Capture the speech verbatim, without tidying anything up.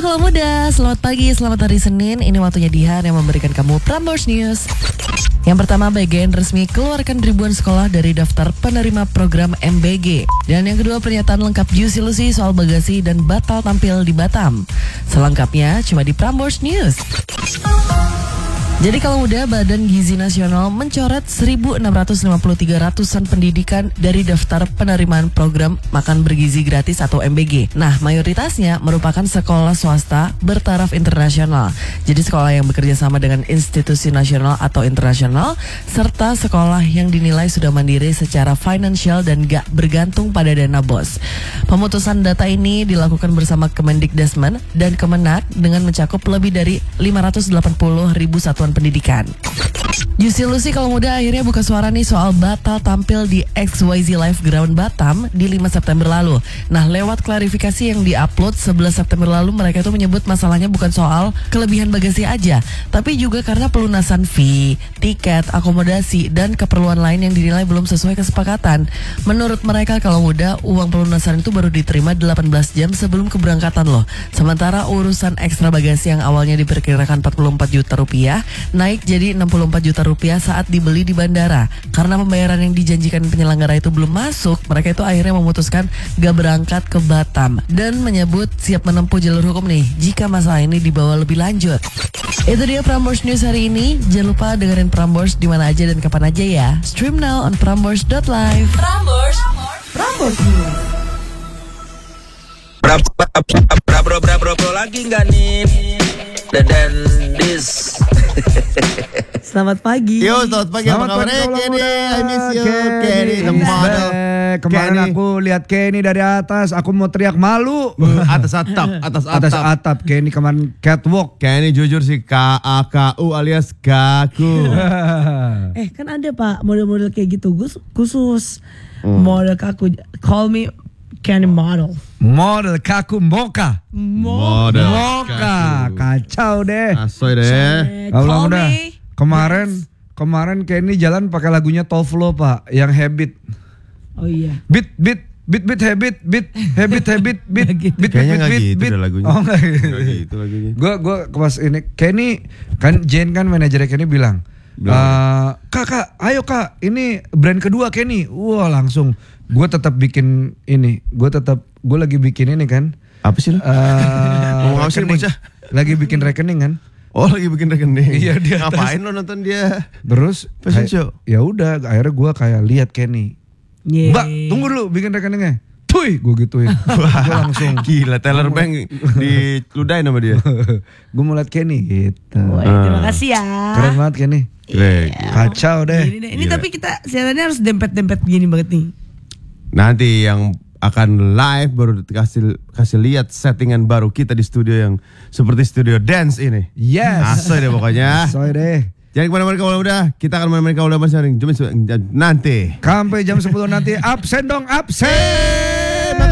Kaula Muda, selamat pagi, selamat hari Senin. Ini waktunya Dihan yang memberikan kamu Prambors News. Yang pertama, B G N resmi keluarkan ribuan sekolah dari daftar penerima program M B G. Dan yang kedua, pernyataan lengkap Juicy Lucy soal bagasi dan batal tampil di Batam. Selengkapnya cuma di Prambors News. Jadi kalau muda, Badan Gizi Nasional mencoret seribu enam ratus lima puluh tiga ratusan pendidikan dari daftar penerimaan program makan bergizi gratis atau M B G. Nah, mayoritasnya merupakan sekolah swasta bertaraf internasional. Jadi sekolah yang bekerja sama dengan institusi nasional atau internasional, serta sekolah yang dinilai sudah mandiri secara finansial dan gak bergantung pada dana bos. Pemutusan data ini dilakukan bersama Kemendikdasmen dan Kemenak dengan mencakup lebih dari lima ratus delapan puluh ribu satuan pendidikan. Juicy Lucy kalau muda akhirnya buka suara nih soal batal tampil di X Y Z Live Ground Batam di lima September lalu. Nah, lewat klarifikasi yang diupload sebelas September lalu, mereka itu menyebut masalahnya bukan soal kelebihan bagasi aja, tapi juga karena pelunasan fee, tiket, akomodasi, dan keperluan lain yang dinilai belum sesuai kesepakatan. Menurut mereka kalau muda, uang pelunasan itu baru diterima delapan belas jam sebelum keberangkatan loh. Sementara urusan ekstra bagasi yang awalnya diperkirakan empat puluh empat juta rupiah naik jadi enam puluh empat juta rupiah saat dibeli di bandara. Karena pembayaran yang dijanjikan penyelenggara itu belum masuk, mereka itu akhirnya memutuskan gak berangkat ke Batam dan menyebut siap menempuh jalur hukum nih jika masalah ini dibawa lebih lanjut. Itu dia Prambors News hari ini. Jangan lupa dengerin Prambors di mana aja dan kapan aja ya. Stream now on prambors dot live. Prambors, Prambors News. Bra bra bra bra bra bra lagi nggak nih? Dan this. Selamat pagi. Yo, selamat pagi. Selamat Apa kabar? pagi, Kenny, I miss you. Kenny. Kenny, the model. Eh, kemarin Kenny. aku lihat Kenny dari atas, aku mau teriak malu. Atas atap, atas atap. Atas atap Kenny kemarin catwalk. Kenny jujur sih K A K U alias kaku. Eh kan ada pak model-model kayak gitu gus khusus model kaku, call me Kenny model. Model kaku moka. Model Moka. Kacau deh. Asoy deh. Eh, Kalau call udah me. kemarin kemarin Kenny jalan pakai lagunya Tovlo Pak, yang Habit. Oh iya. Beat beat beat beat habit beat habit habit beat beat beat Kayaknya nggak beat, gitu beat. deh lagunya. Oh enggak Nggak gitu lagunya. Gue gue pas ini Kenny kan, Jane kan manajernya Kenny bilang, Bilang. "Eh, kak kak ayo kak, ini brand kedua Kenny." Wah langsung gue tetap bikin ini, gue tetap gue lagi bikin ini kan. Apa sih lu? Eh, Ngomong apa sih rekening. bocah? Lagi bikin rekening kan. Oh, lagi bikin rekening. Iya, di atas. Ngapain lo nonton dia? Terus Fashion kayak- show? ya udah akhirnya gue kayak lihat Kenny. Yeah. Mbak tunggu dulu bikin rekeningnya. Tuy gue gituin. Gue langsung Gila, Teller Bank diludahin sama dia. gue mau liat Kenny gitu. Woy, terima kasih ya. Keren banget Kenny. Keren. Kacau deh. Gini deh. Ini Gila. tapi kita siarannya harus dempet-dempet gini banget nih. Nanti yang akan live baru kasih kasih lihat settingan baru kita di studio yang seperti studio dance ini. Yes. Asoy deh pokoknya. Soy deh. Jangan kemana-mana kalau udah, kita akan kemana-mana kalau udah masing-masing. Cuma nanti. Sampai jam sepuluh nanti absen dong absen.